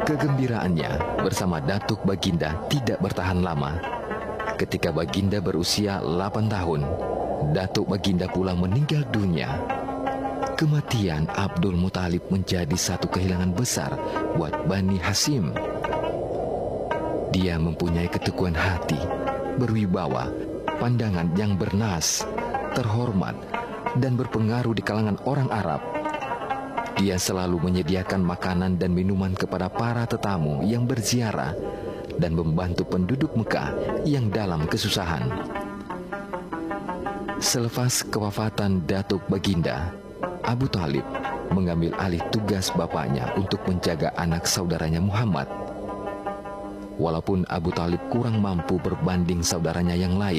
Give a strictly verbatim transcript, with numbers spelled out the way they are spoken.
Kegembiraannya bersama Datuk Baginda tidak bertahan lama. Ketika Baginda berusia delapan tahun, Datuk Baginda pula meninggal dunia. Kematian Abdul Muthalib menjadi satu kehilangan besar buat Bani Hashim. Dia mempunyai keteguhan hati, berwibawa, pandangan yang bernas, terhormat, dan berpengaruh di kalangan orang Arab. Dia selalu menyediakan makanan dan minuman kepada para tetamu yang berziarah dan membantu penduduk Mekah yang dalam kesusahan. Selepas kewafatan Datuk Baginda, Abu Thalib mengambil alih tugas bapaknya untuk menjaga anak saudaranya Muhammad. Walaupun Abu Thalib kurang mampu berbanding saudaranya yang lain,